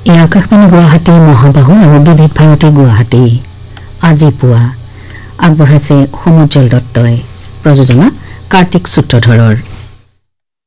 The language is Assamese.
এই আকাশবাণী গুৱাহাটী মহাবাহু আৰু বিবিধ ভাৰতী গুৱাহাটী আজি পুৱা আগবঢ়াইছে সমুজ্জ্বল দত্তই প্ৰযোজনা কাৰ্তিক সূত্ৰধৰৰ